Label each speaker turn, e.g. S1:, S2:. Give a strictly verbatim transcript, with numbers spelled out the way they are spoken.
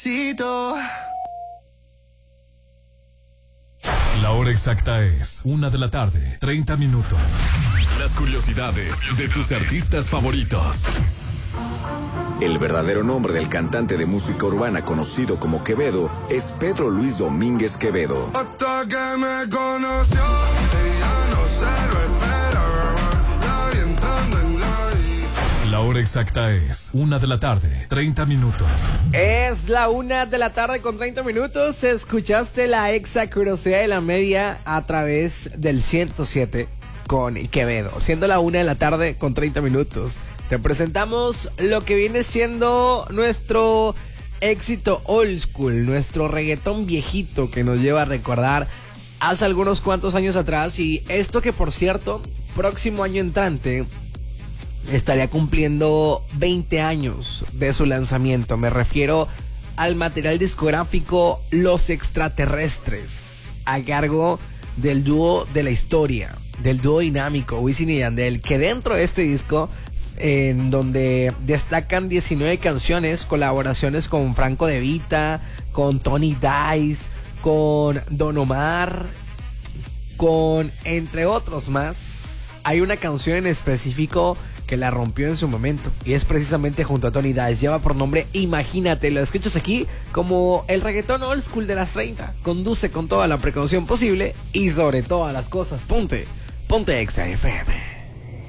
S1: La hora exacta es una de la tarde, treinta minutos. Las curiosidades de tus artistas favoritos.
S2: El verdadero nombre del cantante de música urbana conocido como Quevedo es Pedro Luis Domínguez Quevedo.
S3: Hasta que me conoció, ella no se lo espera, la vi entrando en la disco.
S1: La hora exacta es una de la tarde, treinta minutos.
S4: Es la una de la tarde con treinta minutos. Escuchaste la exa curiosidad de la media a través del ciento siete con Quevedo. Siendo la una de la tarde con treinta minutos. Te presentamos lo que viene siendo nuestro éxito old school, nuestro reggaetón viejito que nos lleva a recordar hace algunos cuantos años atrás. Y esto que, por cierto, próximo año entrante estaría cumpliendo veinte años de su lanzamiento. Me refiero al material discográfico Los Extraterrestres, a cargo del dúo de la historia, del dúo dinámico Wisin y Yandel, que dentro de este disco, en donde destacan diecinueve canciones, colaboraciones con Franco De Vita, con Tony Dice, con Don Omar, con entre otros más. Hay una canción en específico que la rompió en su momento y es precisamente junto a Tony Dice. Lleva por nombre Imagínate. Lo escuchas aquí como el reggaetón old school de las treinta. Conduce con toda la precaución posible y sobre todas las cosas ponte, ponte Exa F M.